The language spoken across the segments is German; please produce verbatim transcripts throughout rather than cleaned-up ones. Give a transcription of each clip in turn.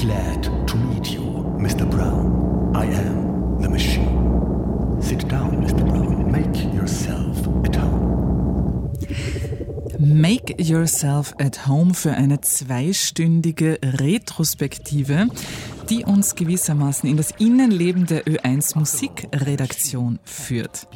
Glad to meet you, Mister Brown. I am the machine. Sit down, Mister Brown. Make yourself at home. Make Yourself at Home für eine zweistündige Retrospektive, die uns gewissermaßen in das Innenleben der Ö eins Musikredaktion führt.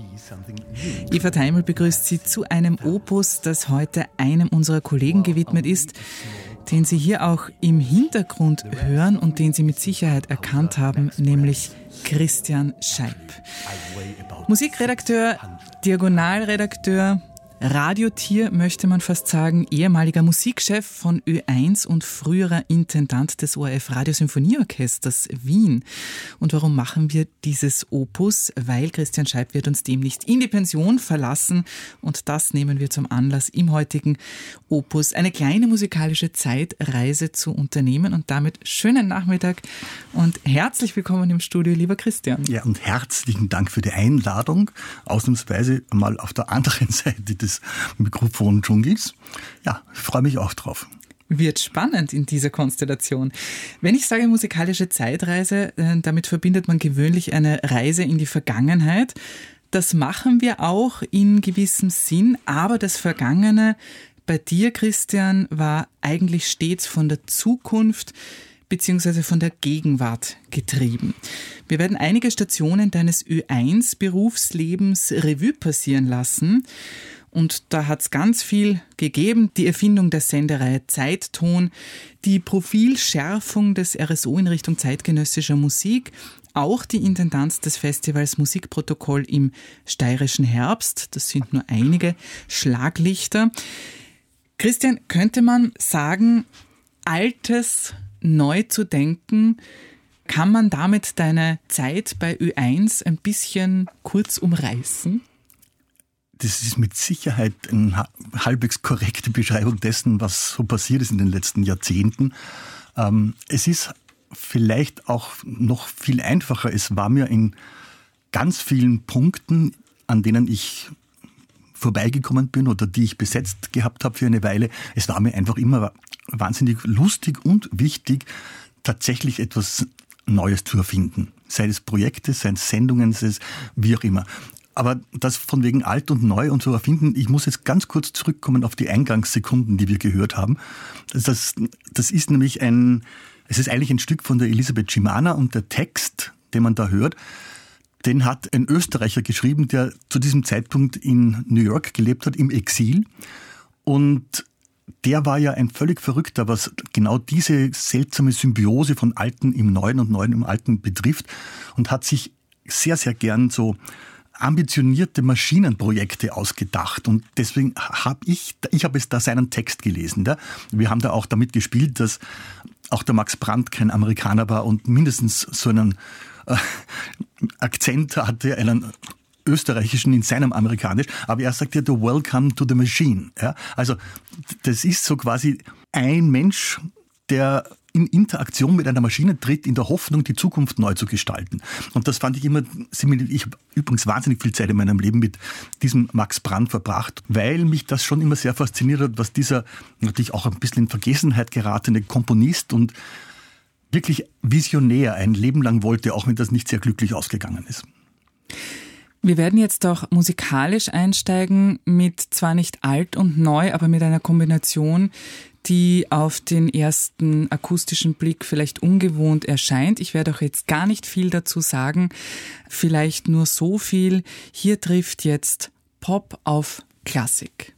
Eva Teimel begrüßt Sie zu einem Opus, das heute einem unserer Kollegen gewidmet ist, den Sie hier auch im Hintergrund hören und den Sie mit Sicherheit erkannt haben, nämlich Christian Scheib. Musikredakteur, Diagonalredakteur, Radiotier möchte man fast sagen, ehemaliger Musikchef von Ö eins und früherer Intendant des O R F Radiosymphonieorchesters Wien. Und warum machen wir dieses Opus? Weil Christian Scheib wird uns demnächst in die Pension verlassen und das nehmen wir zum Anlass, im heutigen Opus eine kleine musikalische Zeitreise zu unternehmen und damit schönen Nachmittag und herzlich willkommen im Studio, lieber Christian. Ja, und herzlichen Dank für die Einladung, ausnahmsweise mal auf der anderen Seite des Mikrofon-Dschungels. Ja, ich freue mich auch drauf. Wird spannend in dieser Konstellation. Wenn ich sage musikalische Zeitreise, damit verbindet man gewöhnlich eine Reise in die Vergangenheit. Das machen wir auch in gewissem Sinn, aber das Vergangene bei dir, Christian, war eigentlich stets von der Zukunft beziehungsweise von der Gegenwart getrieben. Wir werden einige Stationen deines Ö eins Berufslebens Revue passieren lassen. Und da hat es ganz viel gegeben. Die Erfindung der Sendereihe Zeitton, die Profilschärfung des R S O in Richtung zeitgenössischer Musik, auch die Intendanz des Festivals Musikprotokoll im Steirischen Herbst. Das sind nur einige Schlaglichter. Christian, könnte man sagen, Altes neu zu denken, kann man damit deine Zeit bei Ö eins ein bisschen kurz umreißen? Das ist mit Sicherheit eine halbwegs korrekte Beschreibung dessen, was so passiert ist in den letzten Jahrzehnten. Ähm, es ist vielleicht auch noch viel einfacher. Es war mir in ganz vielen Punkten, an denen ich vorbeigekommen bin oder die ich besetzt gehabt habe für eine Weile, es war mir einfach immer wahnsinnig lustig und wichtig, tatsächlich etwas Neues zu erfinden. Sei es Projekte, sei es Sendungen, sei es wie auch immer. Aber das von wegen alt und neu und so erfinden, ich muss jetzt ganz kurz zurückkommen auf die Eingangssekunden, die wir gehört haben. Das, das ist nämlich ein, es ist eigentlich ein Stück von der Elisabeth Schimanna und der Text, den man da hört, den hat ein Österreicher geschrieben, der zu diesem Zeitpunkt in New York gelebt hat, im Exil. Und der war ja ein völlig Verrückter, was genau diese seltsame Symbiose von Alten im Neuen und Neuen im Alten betrifft und hat sich sehr, sehr gern so ambitionierte Maschinenprojekte ausgedacht und deswegen habe ich, ich habe jetzt da seinen Text gelesen. Da. Wir haben da auch damit gespielt, dass auch der Max Brandt kein Amerikaner war und mindestens so einen äh, Akzent hatte, einen österreichischen in seinem Amerikanisch, aber er sagt ja, the welcome to the machine. Ja? Also das ist so quasi ein Mensch, der in Interaktion mit einer Maschine tritt, in der Hoffnung, die Zukunft neu zu gestalten. Und das fand ich immer, ich habe übrigens wahnsinnig viel Zeit in meinem Leben mit diesem Max Brandt verbracht, weil mich das schon immer sehr fasziniert hat, was dieser natürlich auch ein bisschen in Vergessenheit geratene Komponist und wirklich Visionär ein Leben lang wollte, auch wenn das nicht sehr glücklich ausgegangen ist. Wir werden jetzt auch musikalisch einsteigen mit zwar nicht alt und neu, aber mit einer Kombination, die auf den ersten akustischen Blick vielleicht ungewohnt erscheint. Ich werde auch jetzt gar nicht viel dazu sagen, vielleicht nur so viel. Hier trifft jetzt Pop auf Klassik.